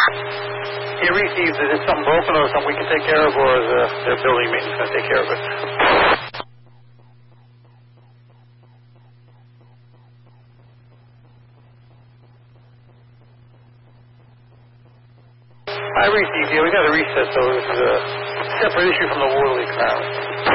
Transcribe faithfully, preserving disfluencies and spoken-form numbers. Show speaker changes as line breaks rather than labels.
He received, is it something broken or something we can take care of, or is uh, their building maintenance going to take care of it? I received, yeah, we got a reset, so this is a separate issue from the water leak now.